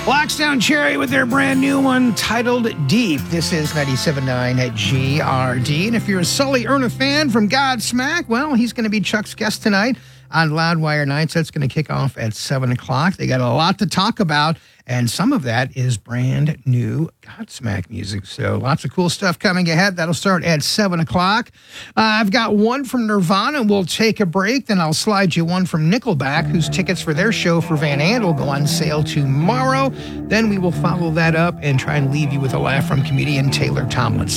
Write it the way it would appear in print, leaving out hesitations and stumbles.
Blackstone Cherry with their brand new one titled Deep. This is 97.9 at GRD. And if you're a Sully Erna fan from Godsmack, well, he's going to be Chuck's guest tonight on Loudwire Nights. That's going to kick off at 7 o'clock. They got a lot to talk about, and some of that is brand new Godsmack music. So lots of cool stuff coming ahead. That'll start at 7 o'clock. I've got one from Nirvana. We'll take a break. Then I'll slide you one from Nickelback, whose tickets for their show for Van Andel go on sale tomorrow. Then we will follow that up and try and leave you with a laugh from comedian Taylor Tomlinson.